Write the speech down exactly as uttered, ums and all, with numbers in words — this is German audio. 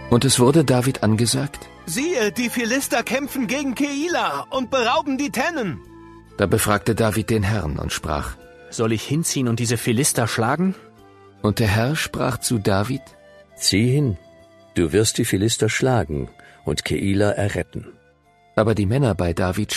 Und es wurde David angesagt: Siehe, die Philister kämpfen gegen Keila und berauben die Tennen. Da befragte David den Herrn und sprach: Soll ich hinziehen und diese Philister schlagen? Und der Herr sprach zu David: Zieh hin, du wirst die Philister schlagen und Keila erretten. Aber die Männer bei David